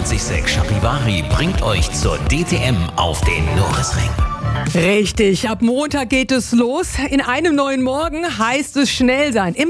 94.6 Charivari bringt euch zur DTM auf den Nurresring. Richtig, ab Montag geht es los. In einem neuen Morgen heißt es schnell sein.